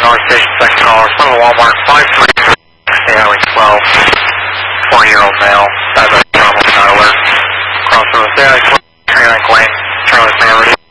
North Station, second caller, from the Walmart, 53, Highway 12, 4-year-old male, diabetic trauma, not alert. Crossroads, Highway 12, Lane, Charlie Maverick.